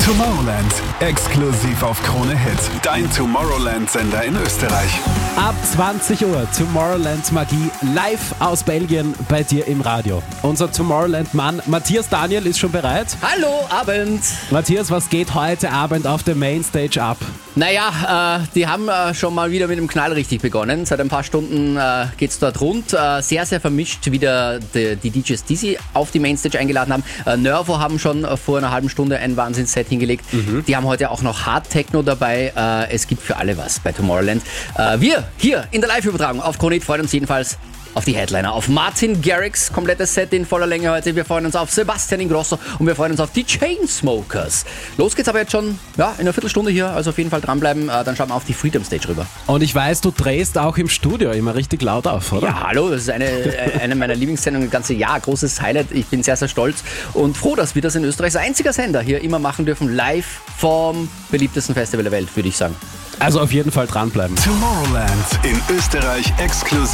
Tomorrowland, exklusiv auf Krone Hit. Dein Tomorrowland-Sender in Österreich. Ab 20 Uhr Tomorrowland Magie live aus Belgien bei dir im Radio. Unser Tomorrowland-Mann Matthias Daniel ist schon bereit. Hallo, Abend. Matthias, was geht heute Abend auf der Mainstage ab? Naja, die haben schon mal wieder mit dem Knall richtig begonnen. Seit ein paar Stunden geht's dort rund. Sehr, sehr vermischt wieder die DJs, die sie auf die Mainstage eingeladen haben. Nervo haben schon vor einer halben Stunde ein Wahnsinns-Set hingelegt. Die haben heute auch noch Hard Techno dabei. Es gibt für alle was bei Tomorrowland. Wir hier in der Live-Übertragung auf Krone Hit freuen uns jedenfalls auf die Headliner, auf Martin Garrix, komplettes Set in voller Länge heute. Wir freuen uns auf Sebastian Ingrosso und wir freuen uns auf die Chainsmokers. Los geht's aber jetzt schon in einer Viertelstunde hier, also auf jeden Fall dranbleiben. Dann schauen wir auf die Freedom Stage rüber. Und ich weiß, du drehst auch im Studio immer richtig laut auf, oder? Ja, hallo, das ist eine meiner Lieblingssendungen das ganze Jahr. Großes Highlight. Ich bin sehr, sehr stolz und froh, dass wir das in Österreichs einziger Sender hier immer machen dürfen. Live vom beliebtesten Festival der Welt, würde ich sagen. Also auf jeden Fall dranbleiben. Tomorrowland in Österreich exklusiv